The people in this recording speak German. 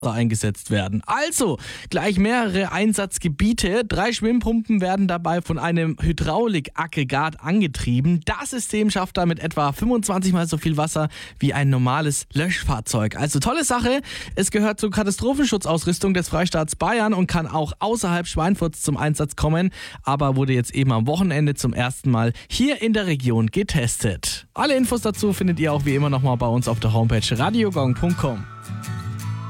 eingesetzt werden. Also gleich mehrere Einsatzgebiete. 3 Schwimmpumpen werden dabei von einem Hydraulikaggregat angetrieben. Das System schafft damit etwa 25 mal so viel Wasser wie ein normales Löschfahrzeug. Also tolle Sache. Es gehört zur Katastrophenschutzausrüstung des Freistaats Bayern und kann auch außerhalb Schweinfurts zum Einsatz kommen, aber wurde jetzt eben am Wochenende zum ersten Mal hier in der Region getestet. Alle Infos dazu findet ihr auch wie immer nochmal bei uns auf der Homepage radiogong.com.